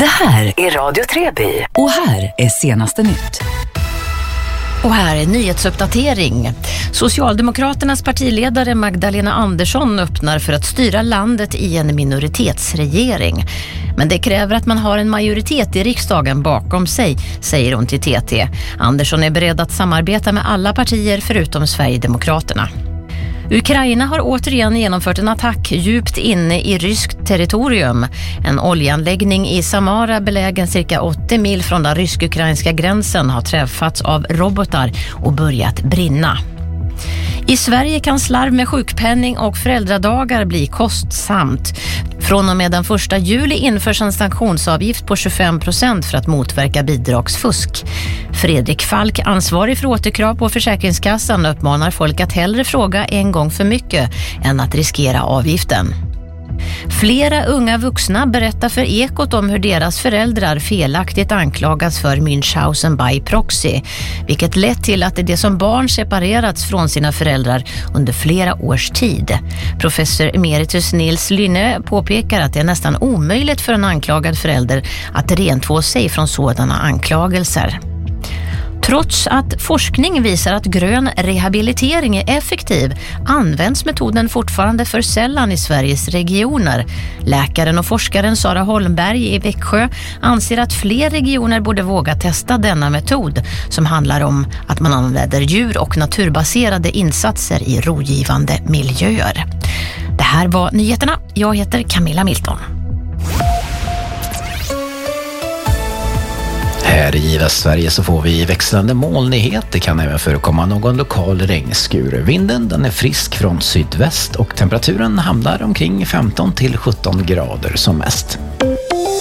Det här är Radio Treby och här är senaste nytt. Och här är nyhetsuppdatering. Socialdemokraternas partiledare Magdalena Andersson öppnar för att styra landet i en minoritetsregering. Men det kräver att man har en majoritet i riksdagen bakom sig, säger hon till TT. Andersson är beredd att samarbeta med alla partier förutom Sverigedemokraterna. Ukraina har återigen genomfört en attack djupt inne i ryskt territorium. En oljeanläggning i Samara, belägen cirka 80 mil från den rysk-ukrainska gränsen, har träffats av robotar och börjat brinna. I Sverige kan slarv med sjukpenning och föräldradagar bli kostsamt. Från och med den 1 juli införs en sanktionsavgift på 25% för att motverka bidragsfusk. Fredrik Falk, ansvarig för återkrav på Försäkringskassan, uppmanar folk att hellre fråga en gång för mycket än att riskera avgiften. Flera unga vuxna berättar för Ekot om hur deras föräldrar felaktigt anklagas för Münchhausen by proxy, vilket lett till att det som barn separerats från sina föräldrar under flera års tid. Professor emeritus Nils Lynne påpekar att det är nästan omöjligt för en anklagad förälder att rentvå sig från sådana anklagelser. Trots att forskning visar att grön rehabilitering är effektiv används metoden fortfarande för sällan i Sveriges regioner. Läkaren och forskaren Sara Holmberg i Växjö anser att fler regioner borde våga testa denna metod, som handlar om att man använder djur- och naturbaserade insatser i rogivande miljöer. Det här var nyheterna. Jag heter Camilla Milton. Här i Västsverige så får vi växlande molnighet. Det kan även förekomma någon lokal regnskur. Vinden den är frisk från sydväst och temperaturen hamnar omkring 15 till 17 grader som mest.